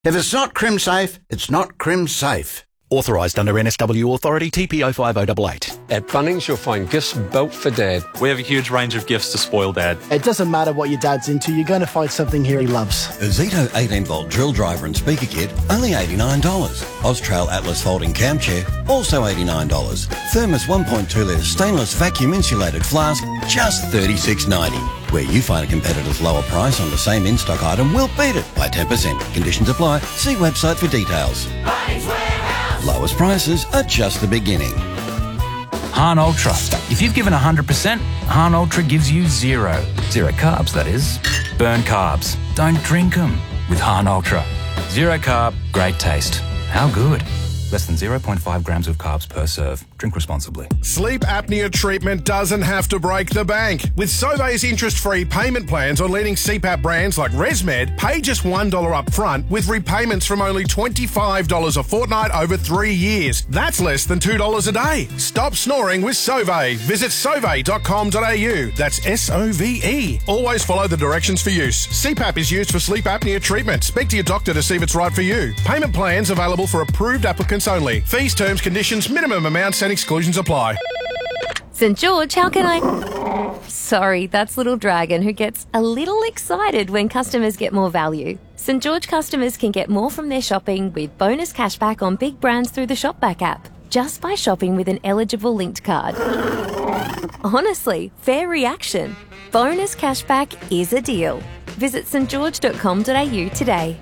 If it's not Crim Safe, it's not Crim Safe. Authorised under NSW Authority TPO 5088. At Bunnings, you'll find gifts built for Dad. We have a huge range of gifts to spoil Dad. It doesn't matter what your dad's into, you're going to find something here he loves. A Zito 18-volt drill driver and speaker kit, only $89. Austrail Atlas folding cam chair, also $89. Thermos 1.2-litre stainless vacuum insulated flask, just $36.90. Where you find a competitor's lower price on the same in-stock item, we'll beat it by 10%. Conditions apply. See website for details. Lowest prices are just the beginning. Hahn Ultra. If you've given 100%, Hahn Ultra gives you zero. Zero carbs, that is. Burn carbs. Don't drink them with Hahn Ultra. Zero carb, great taste. How good? Less than 0.5 grams of carbs per serve. Drink responsibly. Sleep apnea treatment doesn't have to break the bank. With Sauve's interest-free payment plans on leading CPAP brands like ResMed, pay just $1 up front with repayments from only $25 a fortnight over 3 years. That's less than $2 a day. Stop snoring with Sauve. Visit sauve.com.au. That's S-O-V-E. Always follow the directions for use. CPAP is used for sleep apnea treatment. Speak to your doctor to see if it's right for you. Payment plans available for approved applicants only. Fees, terms, conditions, minimum amounts and exclusions apply. St. George, how can I... Sorry, that's Little Dragon, who gets a little excited when customers get more value. St. George customers can get more from their shopping with bonus cashback on big brands through the Shopback app, just by shopping with an eligible linked card. Honestly, fair reaction. Bonus cashback is a deal. Visit stgeorge.com.au today.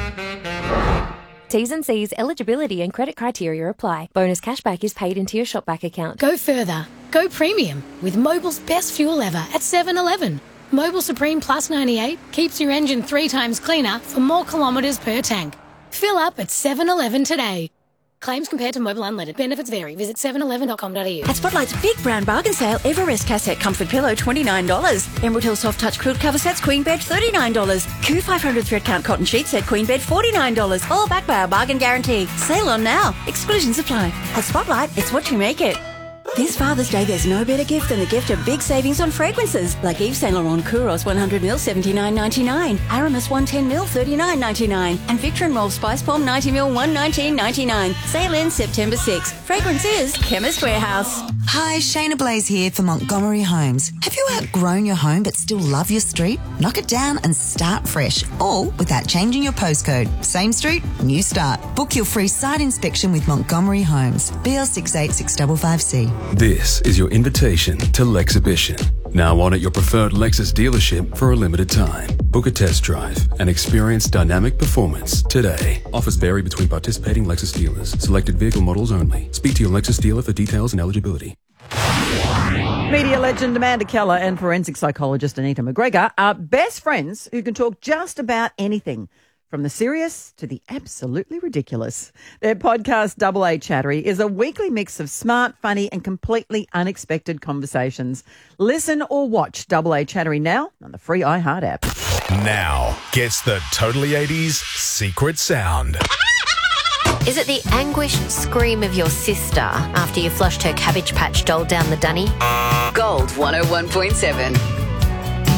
T's and C's, eligibility and credit criteria apply. Bonus cashback is paid into your Shopback account. Go further. Go premium with Mobil's best fuel ever at 7-Eleven. Mobil Supreme Plus 98 keeps your engine 3 times cleaner for more kilometres per tank. Fill up at 7-Eleven today. Claims compared to Mobil Unleaded. Benefits vary. Visit 711.com.au. At Spotlight's big brand bargain sale, Everest cassette comfort pillow $29. Emerald Hill soft touch quilt cover sets queen bed $39. Q500 thread count cotton sheet set queen bed $49. All backed by our bargain guarantee. Sale on now. Exclusions apply. At Spotlight, it's what you make it. This Father's Day, there's no better gift than the gift of big savings on fragrances, like Yves Saint Laurent Kouros 100ml $79.99, Aramis 110ml $39.99, and Victor and Rolf Spice Bomb 90ml $119.99. Sale ends September 6th. Fragrance is Chemist Warehouse. Hi, Shayna Blaze here for Montgomery Homes. Have you outgrown your home but still love your street? Knock it down and start fresh, all without changing your postcode. Same street, new start. Book your free site inspection with Montgomery Homes. BL686555C. This is your invitation to Lexhibition. Now on at your preferred Lexus dealership for a limited time. Book a test drive and experience dynamic performance today. Offers vary between participating Lexus dealers. Selected vehicle models only. Speak to your Lexus dealer for details and eligibility. Media legend Amanda Keller and forensic psychologist Anita McGregor are best friends who can talk just about anything, from the serious to the absolutely ridiculous. Their podcast, Double A Chattery, is a weekly mix of smart, funny and completely unexpected conversations. Listen or watch Double A Chattery now on the free iHeart app. Now gets the Totally 80s secret sound. Is it the anguished scream of your sister after you flushed her Cabbage Patch doll down the dunny? Gold 101.7.